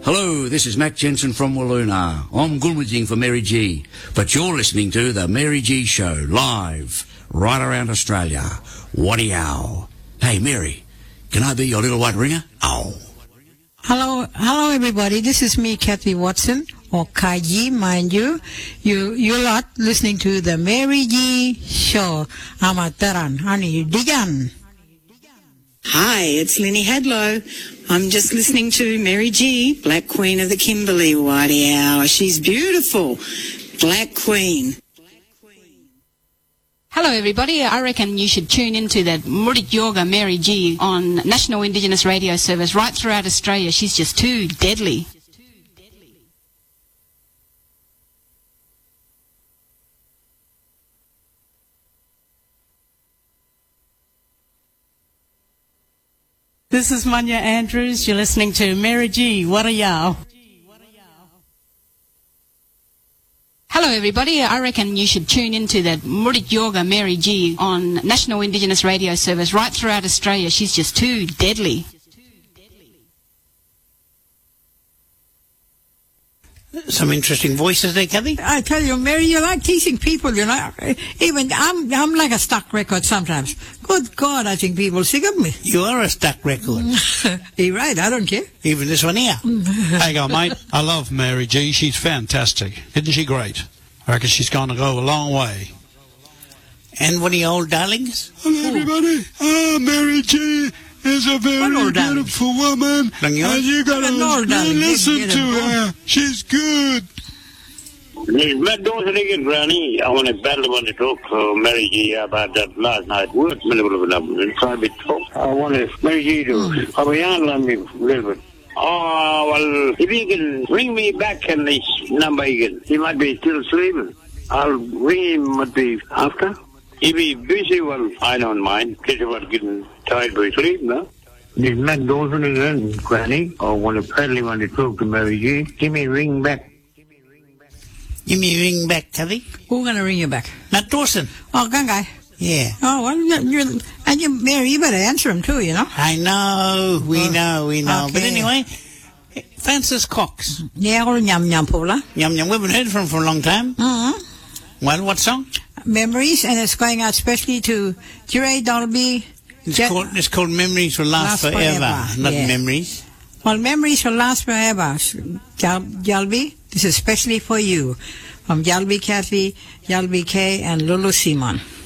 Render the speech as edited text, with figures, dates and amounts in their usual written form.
Hello, this is Mac Jensen from Walloona. I'm Gulmajing for Mary G. But you're listening to The Mary G Show, live, right around Australia. Waddy-ow. Hey, Mary, can I be your little white ringer? Ow. Hello, everybody. This is me, Kathy Watson, or Kaji, mind you. You're lot listening to The Mary G Show. Amataran, honey, digan. Hi, it's Lenny Hadlow. I'm just listening to Mary G, Black Queen of the Kimberley. Waddy-ow. She's beautiful. Black Queen. Hello everybody, I reckon you should tune into that Murik Yoga Mary G on National Indigenous Radio Service right throughout Australia. She's just too deadly. This is Manya Andrews. You're listening to Mary G. Waddy-ow. Hello everybody, I reckon you should tune into that Murik Yoga Mary G on National Indigenous Radio Service right throughout Australia. She's just too deadly. Some interesting voices there, Kathy. I tell you, Mary, you like teasing people, you know. Even I'm like a stock record sometimes. Good God, I think people sick of me. You are a stuck record. You're right, I don't care. Even this one here. How you going, mate? I love Mary G. She's fantastic. Isn't she great? I reckon she's going to go a long way. And one of your old darlings? Hello, everybody. Mary G. is a very beautiful woman, and you got to listen to her. She's good. Matt Dawson again, Granny. I want to talk to Mary G about that last night. Words, private talk. I want to Mary G to learn me a little bit. Oh, well, if you can ring me back on this number again, he might be still sleeping. I'll ring him maybe after. If he's busy, well, I don't mind. Because about getting tired by sleep, no? This is Matt Dawson again, Granny. I want to talk to Mary G. Give me a ring back. Give me a ring back, Kathy. Who's going to ring you back? Matt Dawson. Oh, Gungai. Yeah. Oh, well, Mary, you better answer him too, you know. I know. We know. Okay. But anyway, Francis Cox. Yeah, old Nyam Nyam Pula. Nyam Nyam. We haven't heard from him for a long time. Mm-hmm. Well, what song? Memories, and it's going out especially to Jiray Dolby. It's called Memories Will Last Forever. Not Memories. Well, Memories Will Last Forever. Jalbi, this is especially for you. From Jalbi Kathy, Jalbi K, and Lulu Simon.